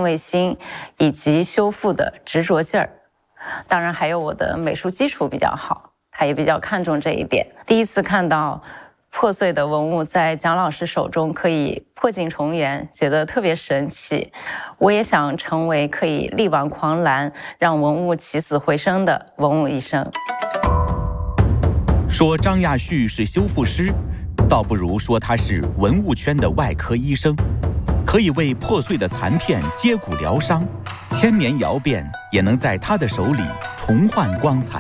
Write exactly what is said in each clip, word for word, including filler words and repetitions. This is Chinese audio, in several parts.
味心以及修复的执着劲儿。当然还有我的美术基础比较好，他也比较看重这一点。第一次看到破碎的文物在蒋老师手中可以破镜重圆，觉得特别神奇。我也想成为可以力挽狂澜，让文物起死回生的文物医生。 说张亚旭是修复师，倒不如说他是文物圈的外科医生，可以为破碎的残片接骨疗伤，千年窑变也能在他的手里重焕光彩。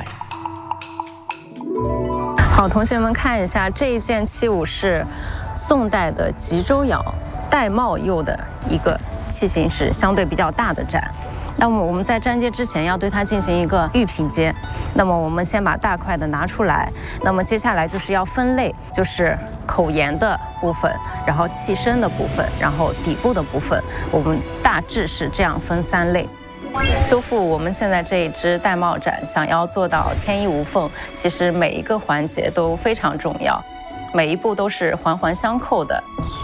好，同学们看一下，这一件器物是宋代的吉州窑玳瑁釉的一个器型，是相对比较大的盏。那么我们在粘接之前要对它进行一个预品接。那么我们先把大块的拿出来，那么接下来就是要分类，就是口沿的部分，然后器身的部分，然后底部的部分，我们大致是这样分三类。修复我们现在这一只玳瑁盏，想要做到天衣无缝，其实每一个环节都非常重要，每一步都是环环相扣的。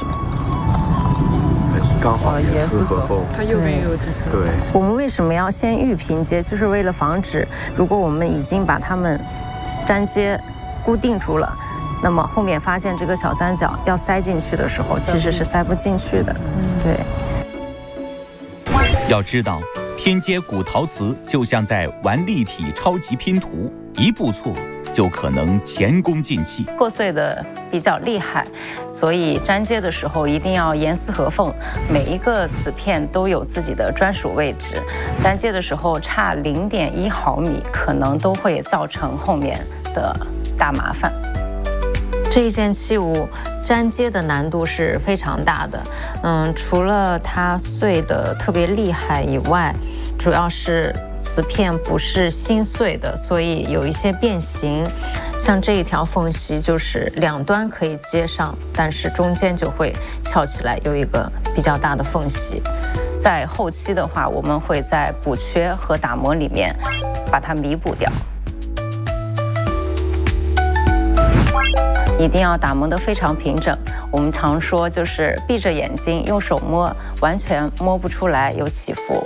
刚好严丝合缝， 它右边也有支撑。 对， 我们为什么要先预拼接？就是为了防止，如果我们已经把它们粘接固定住了，那么后面发现这个小三角要塞进去的时候，其实是塞不进去的。对。 要知道，拼接古陶瓷就像在玩立体超级拼图，一步错就可能前功尽弃。 破碎的比较厉害，所以粘接的时候一定要严丝合缝，每一个瓷片都有自己的专属位置。粘接的时候差零点一毫米，可能都会造成后面的大麻烦。这一件器物粘接的难度是非常大的，嗯，除了它碎的特别厉害以外，主要是瓷片不是新碎的，所以有一些变形。像这一条缝隙就是两端可以接上，但是中间就会翘起来，有一个比较大的缝隙。在后期的话，我们会在补缺和打磨里面把它弥补掉。一定要打磨得非常平整。我们常说就是闭着眼睛用手摸，完全摸不出来有起伏。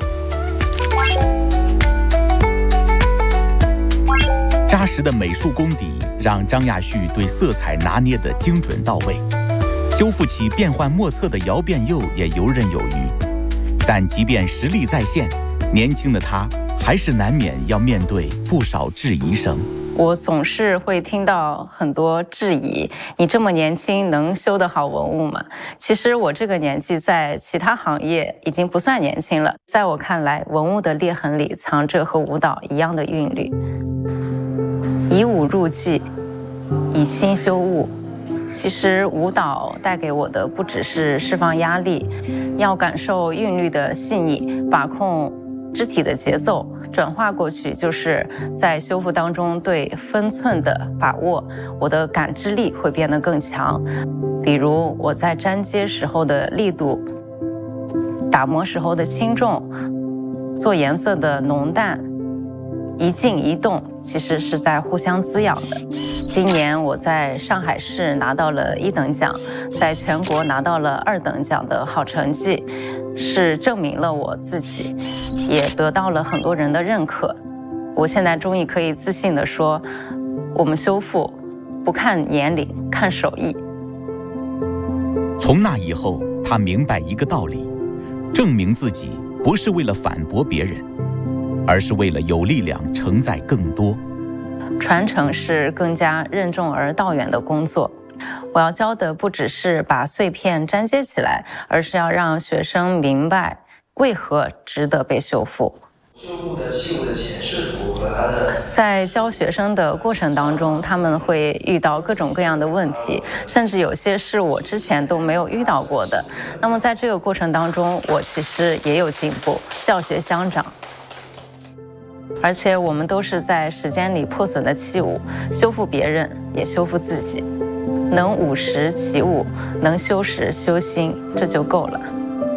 扎实的美术功底让张亚旭对色彩拿捏得精准到位，修复起变幻莫测的窑变釉也游刃有余。但即便实力在线，年轻的他还是难免要面对不少质疑声。 我总是会听到很多质疑，你这么年轻能修得好文物吗？其实我这个年纪在其他行业已经不算年轻了，在我看来，文物的裂痕里藏着和舞蹈一样的韵律。以武入技，以心修物。其实舞蹈带给我的不只是释放压力，要感受韵律的细腻，把控肢体的节奏，转化过去就是在修复当中对分寸的把握，我的感知力会变得更强。比如我在粘接时候的力度，打磨时候的轻重，做颜色的浓淡，一静一动其实是在互相滋养的。今年我在上海市拿到了一等奖，在全国拿到了二等奖的好成绩，是证明了我自己，也得到了很多人的认可。我现在终于可以自信地说，我们修复不看年龄，看手艺。 从那以后，他明白一个道理，证明自己不是为了反驳别人，而是为了有力量承载更多。 传承是更加任重而道远的工作。我要教的不只是把碎片粘接起来，而是要让学生明白为何值得被修复。 修复的器物的前视图和它的， 在教学生的过程当中，他们会遇到各种各样的问题，甚至有些是我之前都没有遇到过的。那么在这个过程当中，我其实也有进步，教学相长。而且我们都是在时间里破损的器物，修复别人也修复自己，能舞时起舞，能修时修心，这就够了。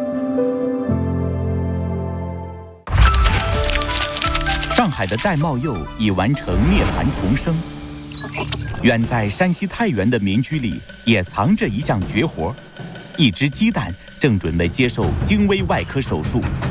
上海的玳瑁釉已完成涅槃重生，远在山西太原的民居里也藏着一项绝活，一只鸡蛋正准备接受精微外科手术，